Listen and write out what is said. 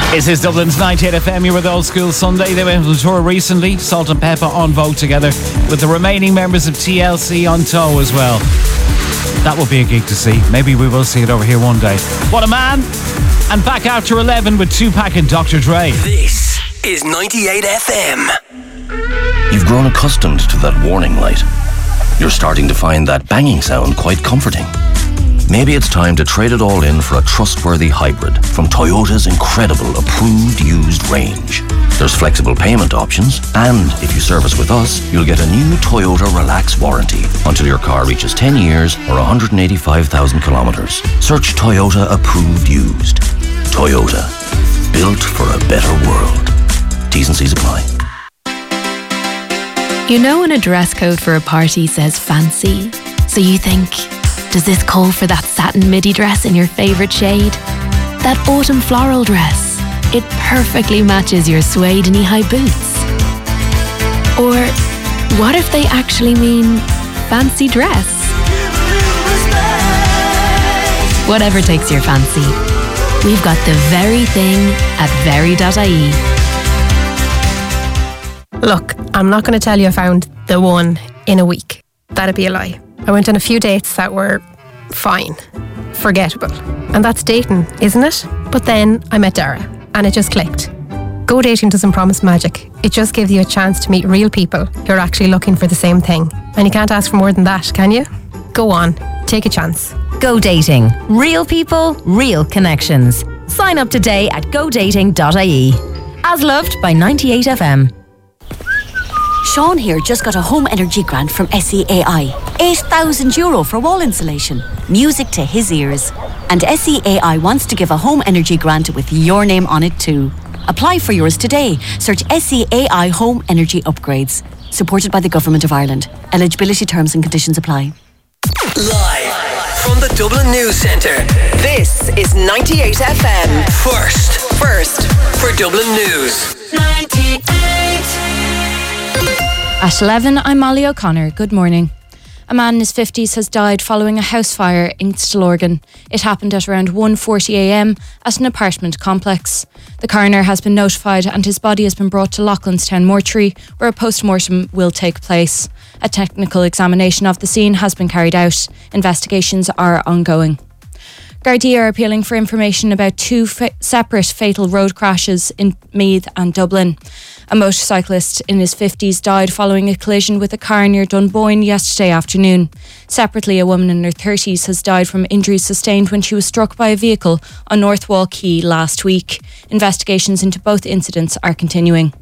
This is Dublin's 98 FM. You were the Old School Sunday. They went on tour recently. Salt and Pepper on Vote together with the remaining members of TLC on tow as well. That will be a gig to see. Maybe we will see it over here one day. What a man! And back after 11 with Tupac and Dr. Dre. This is 98 FM. You've grown accustomed to that warning light. You're starting to find that banging sound quite comforting. Maybe it's time to trade it all in for a trustworthy hybrid from Toyota's incredible approved used range. There's flexible payment options, and if you service with us, you'll get a new Toyota Relax warranty until your car reaches 10 years or 185,000 kilometres. Search Toyota approved used. Toyota, built for a better world. T's and C's apply. You know when a dress code for a party says fancy, so you think, does this call for that satin midi dress in your favourite shade? That autumn floral dress. It perfectly matches your suede knee-high boots. Or what if they actually mean fancy dress? Whatever takes your fancy. We've got the very thing at very.ie. Look, I'm not going to tell you I found the one in a week. That'd be a lie. I went on a few dates that were fine, forgettable. And that's dating, isn't it? But then I met Dara and it just clicked. Go dating doesn't promise magic. It just gives you a chance to meet real people who are actually looking for the same thing. And you can't ask for more than that, can you? Go on, take a chance. Go Dating. Real people, real connections. Sign up today at godating.ie. As loved by 98 FM. Sean here just got a home energy grant from SEAI. €8,000 for wall insulation. Music to his ears. And SEAI wants to give a home energy grant with your name on it too. Apply for yours today. Search SEAI Home Energy Upgrades. Supported by the Government of Ireland. Eligibility terms and conditions apply. Live from the Dublin News Centre. This is 98 FM. First for Dublin News. 98. At 11, I'm Molly O'Connor. Good morning. A man in his 50s has died following a house fire in Stillorgan. It happened at around 1:40 a.m. at an apartment complex. The coroner has been notified and his body has been brought to Loughlinstown Mortuary, where a post-mortem will take place. A technical examination of the scene has been carried out. Investigations are ongoing. Gardaí are appealing for information about two separate fatal road crashes in Meath and Dublin. A motorcyclist in his 50s died following a collision with a car near Dunboyne yesterday afternoon. Separately, a woman in her 30s has died from injuries sustained when she was struck by a vehicle on North Wall Quay last week. Investigations into both incidents are continuing.